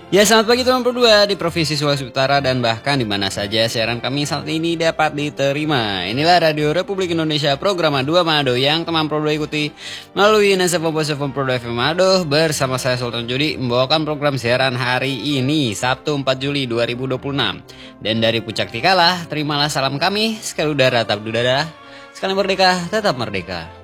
Ya, selamat pagi teman berdua di Provinsi Sulawesi Utara dan bahkan di mana saja siaran kami saat ini dapat diterima. Inilah Radio Republik Indonesia program 2 Manado yang teman berdua ikuti melalui Nasa Pomposo Pro FM Manado bersama saya Sultan Judi membawakan program siaran hari ini Sabtu 4 Juli 2026. Dan dari Puncak Tikalah, terimalah salam kami sekali udara tetap udara, sekali merdeka tetap merdeka.